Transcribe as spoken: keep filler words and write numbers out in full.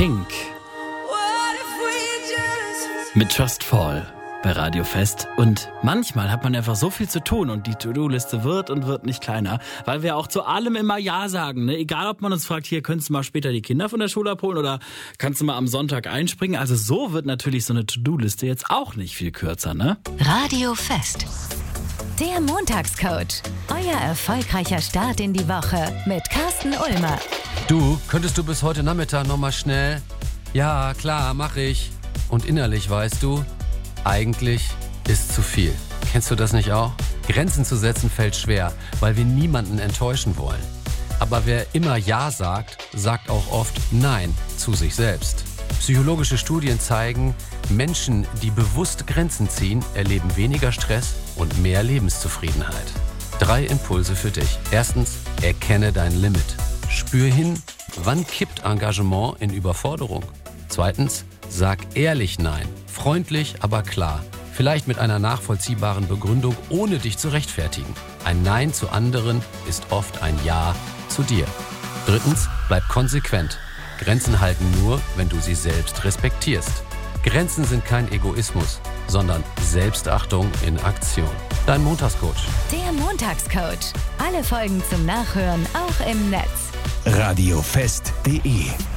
Pink mit Just Fall bei Radio Fest. Und manchmal hat man einfach so viel zu tun und die To-Do-Liste wird und wird nicht kleiner, weil wir auch zu allem immer Ja sagen. Ne? Egal, ob man uns fragt, hier, könntest du mal später die Kinder von der Schule abholen oder kannst du mal am Sonntag einspringen? Also so wird natürlich so eine To-Do-Liste jetzt auch nicht viel kürzer, ne? Radio Fest. Der Montagscoach. Euer erfolgreicher Start in die Woche mit Carsten Ulmer. Du, könntest du bis heute Nachmittag nochmal schnell? Ja, klar, mach ich. Und innerlich weißt du, eigentlich ist zu viel. Kennst du das nicht auch? Grenzen zu setzen fällt schwer, weil wir niemanden enttäuschen wollen. Aber wer immer Ja sagt, sagt auch oft Nein zu sich selbst. Psychologische Studien zeigen, Menschen, die bewusst Grenzen ziehen, erleben weniger Stress und mehr Lebenszufriedenheit. Drei Impulse für dich. Erstens, erkenne dein Limit. Spür hin, wann kippt Engagement in Überforderung. Zweitens, sag ehrlich Nein. Freundlich, aber klar. Vielleicht mit einer nachvollziehbaren Begründung, ohne dich zu rechtfertigen. Ein Nein zu anderen ist oft ein Ja zu dir. Drittens, bleib konsequent. Grenzen halten nur, wenn du sie selbst respektierst. Grenzen sind kein Egoismus, sondern Selbstachtung in Aktion. Dein Montagscoach. Der Montagscoach. Alle Folgen zum Nachhören auch im Netz. radiofest punkt de